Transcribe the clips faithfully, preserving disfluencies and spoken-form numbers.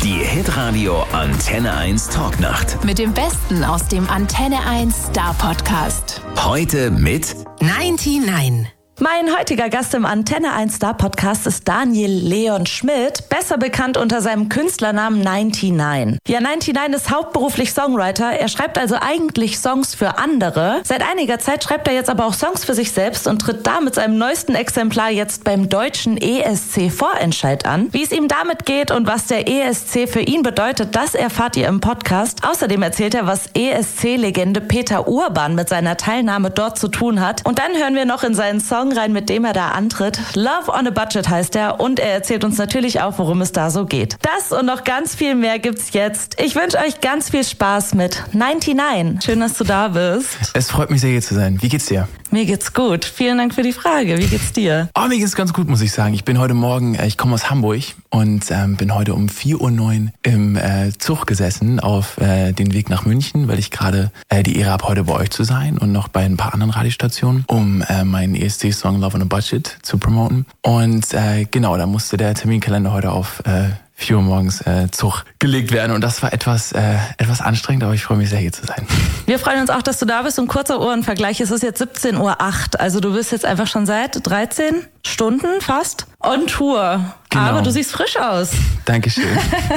Die Hitradio Antenne eins Talknacht. Mit dem Besten aus dem Antenne eins Star Podcast. Heute mit neunundneunzig. Mein heutiger Gast im Antenne eins Star Podcast ist Daniel Leon Schmidt, besser bekannt unter seinem Künstlernamen neunundneunzig. Ja, neunundneunzig ist hauptberuflich Songwriter. Er schreibt also eigentlich Songs für andere. Seit einiger Zeit schreibt er jetzt aber auch Songs für sich selbst und tritt da mit seinem neuesten Exemplar jetzt beim deutschen E S C-Vorentscheid an. Wie es ihm damit geht und was der E S C für ihn bedeutet, das erfahrt ihr im Podcast. Außerdem erzählt er, was E S C-Legende Peter Urban mit seiner Teilnahme dort zu tun hat. Und dann hören wir noch in seinen Song rein, mit dem er da antritt. Love on a Budget heißt er und er erzählt uns natürlich auch, worum es da so geht. Das und noch ganz viel mehr gibt's jetzt. Ich wünsche euch ganz viel Spaß mit neunundneunzig. Schön, dass du da bist. Es freut mich sehr, hier zu sein. Wie geht's dir? Mir geht's gut. Vielen Dank für die Frage. Wie geht's dir? Oh, mir geht's ganz gut, muss ich sagen. Ich bin heute Morgen, ich komme aus Hamburg und ähm, bin heute um vier Uhr neun im äh, Zug gesessen auf äh, den Weg nach München, weil ich gerade äh, die Ehre habe, heute bei euch zu sein und noch bei ein paar anderen Radiostationen, um äh, meinen E S C-Song Love on a Budget zu promoten. Und äh, genau, da musste der Terminkalender heute auf äh, vier Uhr morgens äh, Zug gelegt werden und das war etwas äh, etwas anstrengend, aber ich freue mich sehr, hier zu sein. Wir freuen uns auch, dass du da bist und kurzer Ohrenvergleich, es ist jetzt siebzehn Uhr acht, also du bist jetzt einfach schon seit dreizehn Stunden fast on Tour. Genau. Aber du siehst frisch aus. Dankeschön.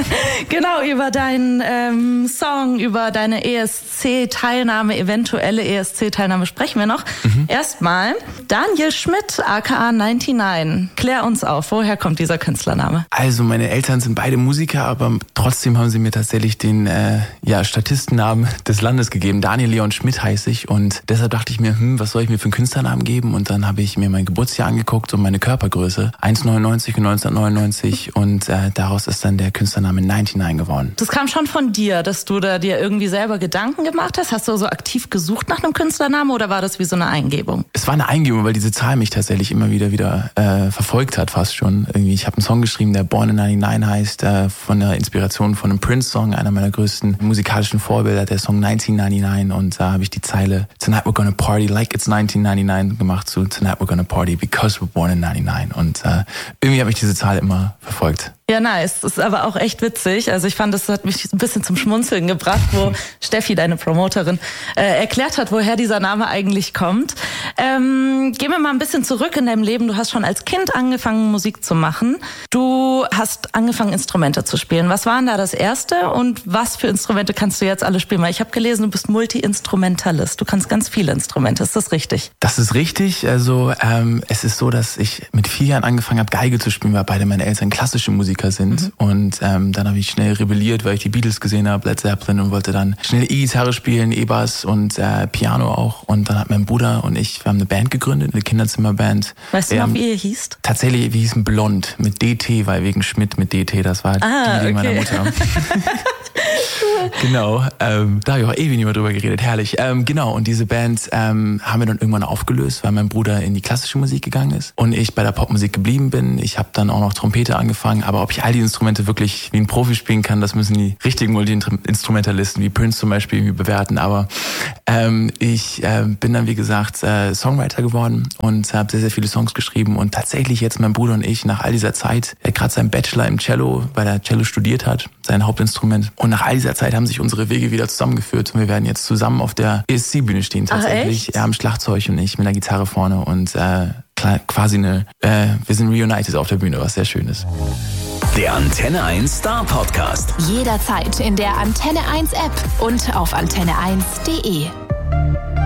Genau, über deinen ähm, Song, über deine E S C-Teilnahme, eventuelle E S C-Teilnahme sprechen wir noch. Mhm. Erstmal Daniel Schmidt, aka neunundneunzig. Klär uns auf, woher kommt dieser Künstlername? Also meine Eltern sind beide Musiker, aber trotzdem haben sie mir tatsächlich den äh, ja, Statistennamen des Landes gegeben. Daniel Leon Schmidt heiße ich und deshalb dachte ich mir, hm, was soll ich mir für einen Künstlernamen geben? Und dann habe ich mir mein Geburtsjahr angeguckt und meine Körpergröße. eins Komma neunundneunzig und neunzehnhundertneunundneunzig und äh, daraus ist dann der Künstlername neunundneunzig geworden. Das kam schon von dir, dass du da dir irgendwie selber Gedanken gemacht hast? Hast du so aktiv gesucht nach einem Künstlernamen oder war das wie so eine Eingebung? Es war eine Eingebung, weil diese Zahl mich tatsächlich immer wieder wieder äh, verfolgt hat, fast schon. Irgendwie, ich habe einen Song geschrieben, der Born in neunundneunzig heißt, äh, von der Inspiration von einem Prince-Song, einer meiner größten musikalischen Vorbilder, der Song neunzehnhundertneunundneunzig und da habe ich die Zeile Tonight we're gonna party like it's neunzehnhundertneunundneunzig gemacht zu Tonight we're gonna party because we're born in neunundneunzig und äh, irgendwie habe ich diese Zahl immer verfolgt. Ja, nice. Das ist aber auch echt witzig. Also ich fand, das hat mich ein bisschen zum Schmunzeln gebracht, wo Steffi, deine Promoterin, äh, erklärt hat, woher dieser Name eigentlich kommt. Ähm, gehen wir mal ein bisschen zurück in deinem Leben. Du hast schon als Kind angefangen, Musik zu machen. Du hast angefangen, Instrumente zu spielen. Was waren da das erste und was für Instrumente kannst du jetzt alle spielen? Weil ich habe gelesen, du bist Multi-Instrumentalist. Du kannst ganz viele Instrumente. Ist das richtig? Das ist richtig. Also ähm, es ist so, dass ich mit vier Jahren angefangen habe, Geige zu spielen, weil beide meine Eltern klassische Musiker sind. Mhm. Und ähm, dann habe ich schnell rebelliert, weil ich die Beatles gesehen habe, Led Zeppelin und wollte dann schnell E-Gitarre spielen, E-Bass und äh, Piano auch. Und dann hat mein Bruder und ich, wir haben eine Band gegründet, eine Kinderzimmerband. Weißt du noch, wie ihr hießt? Tatsächlich, wir hießen Blond mit D T, weil wegen Schmidt mit D T, das war ah, die Idee okay. meiner Mutter. Genau, ähm, da habe ich auch ewig nicht mehr drüber geredet, herrlich. Ähm, genau, und diese Band ähm, haben wir dann irgendwann aufgelöst, weil mein Bruder in die klassische Musik gegangen ist und ich bei der Popmusik geblieben bin. Ich habe dann auch noch Trompete angefangen, aber ob ich all die Instrumente wirklich wie ein Profi spielen kann, das müssen die richtigen Multi-Instrumentalisten wie Prince zum Beispiel irgendwie bewerten. Aber ähm, ich äh, bin dann, wie gesagt, äh, Songwriter geworden und habe sehr, sehr viele Songs geschrieben und tatsächlich jetzt mein Bruder und ich nach all dieser Zeit, er hat gerade seinen Bachelor im Cello, weil er Cello studiert hat, sein Hauptinstrument und nach all dieser Zeit haben sich unsere Wege wieder zusammengeführt und wir werden jetzt zusammen auf der E S C-Bühne stehen tatsächlich. Er am Schlagzeug und ich mit der Gitarre vorne und äh, quasi eine, äh, wir sind reunited auf der Bühne, was sehr schön ist. Der Antenne eins Star Podcast. Jederzeit in der Antenne eins App und auf antenne eins punkt de.